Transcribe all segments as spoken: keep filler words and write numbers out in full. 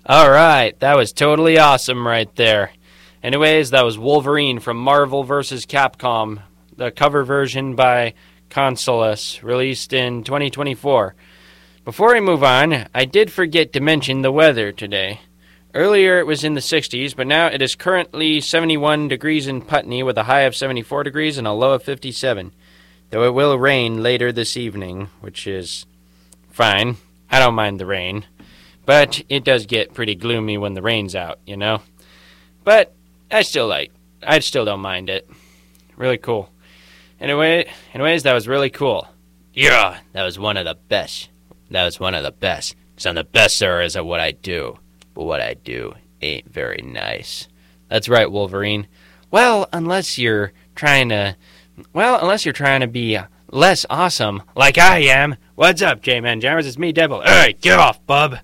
All right, that was totally awesome right there. Anyways, that was Wolverine from Marvel versus. Capcom, the cover version by Consolas, released in twenty twenty-four. Before I move on, I did forget to mention the weather today. Earlier it was in the sixties, but now it is currently seventy-one degrees in Putney with a high of seventy-four degrees and a low of fifty-seven. Though it will rain later this evening, which is fine. I don't mind the rain. But it does get pretty gloomy when the rain's out, you know? But I still like, I still don't mind it. Really cool. Anyway, anyways, that was really cool. Yeah, that was one of the best. That was one of the best. Because I'm the best, sir, is at what I do. But what I do ain't very nice. That's right, Wolverine. Well, unless you're trying to, well, unless you're trying to be less awesome, like I am. What's up, J-Man Jammers? It's me, Devil. Hey, get off, bub.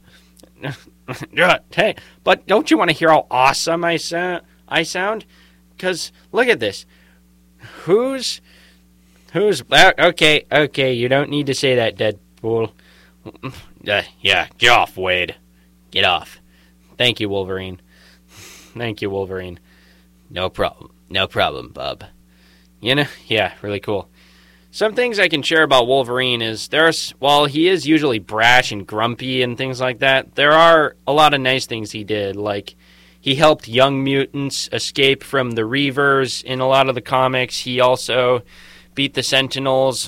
Hey, but don't you want to hear how awesome I sound? I sound? Because look at this. Who's, who's? Uh, okay, okay. You don't need to say that, Deadpool. Uh, yeah, get off, Wade. Get off. Thank you, Wolverine. Thank you, Wolverine. No problem. No problem, bub. You know, yeah, really cool. Some things I can share about Wolverine is there's, while he is usually brash and grumpy and things like that, there are a lot of nice things he did. Like, he helped young mutants escape from the Reavers in a lot of the comics. He also beat the Sentinels,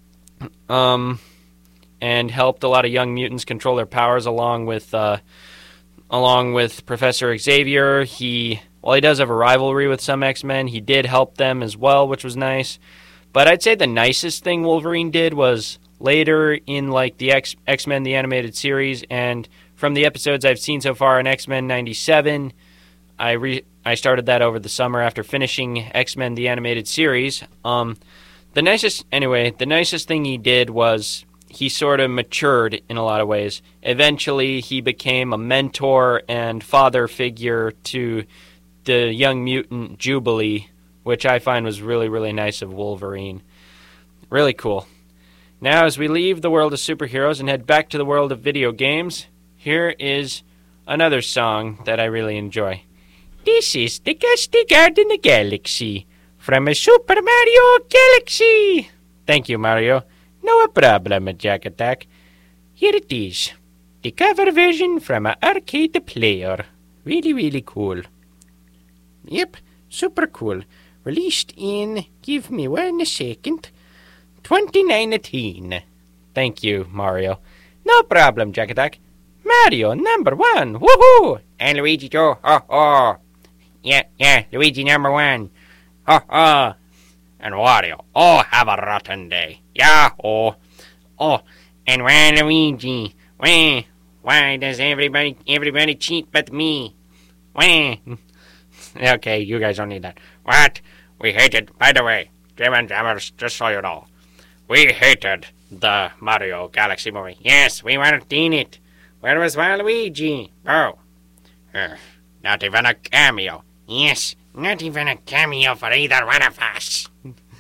um, and helped a lot of young mutants control their powers along with, uh, along with Professor Xavier. He, while he does have a rivalry with some X-Men, he did help them as well, which was nice. But I'd say the nicest thing Wolverine did was later in, like, the X- X-Men, the animated series, and from the episodes I've seen so far in X-Men ninety-seven, I re- I started that over the summer after finishing X-Men, the animated series. Um, the nicest, anyway, the nicest thing he did was he sort of matured in a lot of ways. Eventually, he became a mentor and father figure to the young mutant Jubilee, which I find was really, really nice of Wolverine. Really cool. Now, as we leave the world of superheroes and head back to the world of video games, here is another song that I really enjoy. This is the Gusty Garden of Galaxy from a Super Mario Galaxy. Thank you, Mario. No problem, Jack Attack. Here it is. The cover version from an arcade player. Really, really cool. Yep, super cool. Released in, give me one second, twenty nineteen. Thank you, Mario. No problem, Jack Attack. Mario, number one, woohoo! And Luigi too, ho ho. Yeah, yeah, Luigi number one, ho ho. And Wario, oh, have a rotten day. Yeah, oh. Oh, and why Luigi? Why? Why does everybody, everybody cheat but me? Why? Okay, you guys don't need that. What? We hated, by the way, J-Man Jammers, just so you know, we hated the Mario Galaxy movie. Yes, we weren't in it. Where was Waluigi? Oh. Uh, not even a cameo. Yes, not even a cameo for either one of us.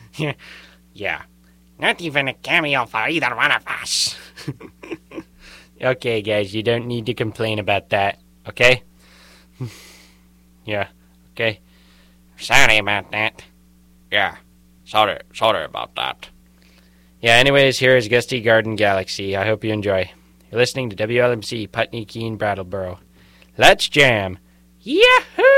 Yeah, not even a cameo for either one of us. Okay, guys, you don't need to complain about that, okay? Yeah, okay. Sorry about that. Yeah, sorry, sorry about that. Yeah, anyways, here is Gusty Garden Galaxy. I hope you enjoy. You're listening to W L M C, Putney, Keene, Brattleboro. Let's jam. Yahoo!